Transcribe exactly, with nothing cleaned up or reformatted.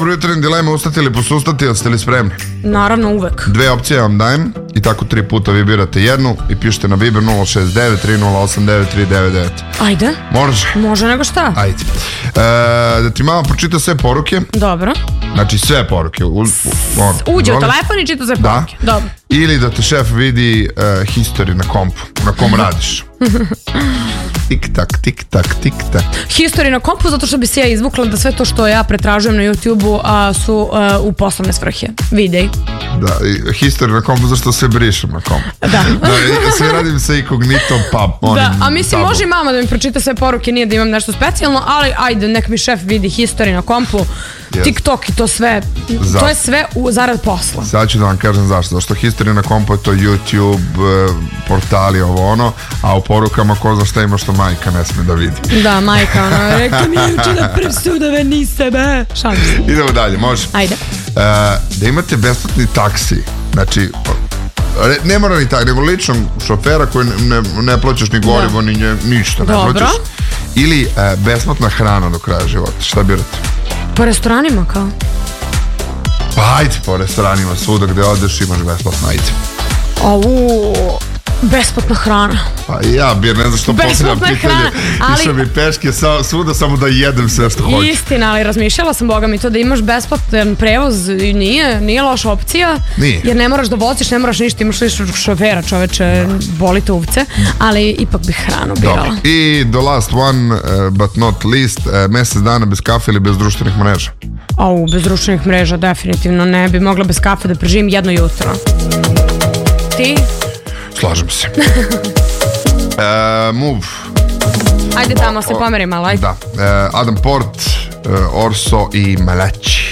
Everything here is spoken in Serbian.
dobro, jutarnje dileme, ustati ili posustati, jeste li spremni? Naravno, uvek. Dve opcije vam dajem i tako tri puta vi birate jednu i pišete na Viber nula šest devet tri nula osam devet tri devet devet. Ajde. Može? Može nego šta? Ajde. E, da ti mama pročita sve poruke. Dobro. Znači sve poruke. U, u, on, Uđe u telefon i čita sve poruke. Da. Dobro. Ili da te šef vidi uh, history na kompu, na kom radiš. Tik tak, tik tak, tik tak. History na kompu, zato što bi se ja izvukla da sve to što ja pretražujem na YouTube-u a, su uh, u poslovne svrhe. Videj. Da, history na kompu, zašto sve brišem na kompu. Da. Da, sve radim sa inkognitom, pa onim Da, a mislim, tabom. može i mama da mi pročita sve poruke, nije da imam nešto specijalno, ali ajde, nek mi šef vidi history na kompu, yes. TikTok i to sve, Za... to je sve u, zarad posla. Sad ću da vam kažem zašto. Zašto history na kompu je to YouTube, portali, ovo ono, a u porukama ko zna šta ima što majka ne sme da vidi. Da, majka, ono, rekla mi juče da presudove ni sebe. Šalim se. Idemo dalje, može. Ajde. Uh, da imate besplatni taksi, znači, ne mora ni tak, nego ličnog šofera koji ne, ne plaćaš ni gorivo, ni nje, ništa ne Dobro. plaćaš. Ili uh, besplatna hrana do kraja života, šta birate? Po restoranima kao? Pa ajde, po restoranima, svuda gde odeš imaš besplatno, ajde. Ovu, besplatna hrana. Pa ja bi, ne znam što posljedam pitanje, hrana, ali... išao mi peške sa, svuda samo da jedem sve što hoću. Istina, ali razmišljala sam, boga mi, to da imaš besplatan prevoz i nije, nije loša opcija. Nije. Jer ne moraš da voziš, ne moraš ništa, imaš ličnog šofera, čoveče, boli te uvce, ali ipak bih hranu birala. Dobro. I the last one, uh, but not least, uh, mesec dana bez kafe ili bez društvenih mreža. Au, bez društvenih mreža definitivno ne bi mogla bez kafe da preživim jedno jutro. Ti? Slažem se. uh, move. Ajde tamo se pomeri malo, ajde. Da. Uh, Adam Port, uh, Orso i Malachi.